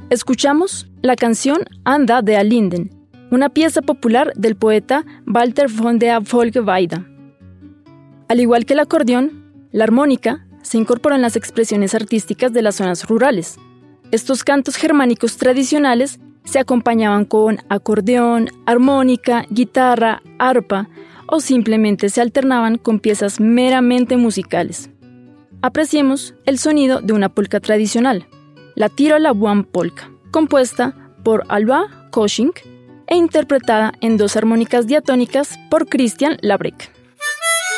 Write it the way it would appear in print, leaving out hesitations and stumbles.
Escuchamos la canción Anda der Linden, una pieza popular del poeta Walter von der Vogelweide. Al igual que el acordeón, la armónica se incorporó en las expresiones artísticas de las zonas rurales. Estos cantos germánicos tradicionales se acompañaban con acordeón, armónica, guitarra, arpa o simplemente se alternaban con piezas meramente musicales. Apreciemos el sonido de una polka tradicional, la Tiroler Bauern Polka, compuesta por Alba Kosching e interpretada en 2 armónicas diatónicas por Christian Labreck.